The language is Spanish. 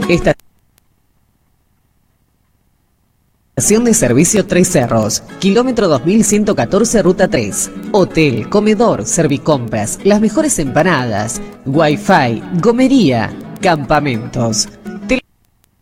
Estación de servicio Tres Cerros, kilómetro 2114, ruta 3. Hotel, comedor, servicompras, las mejores empanadas, wifi, gomería, campamentos.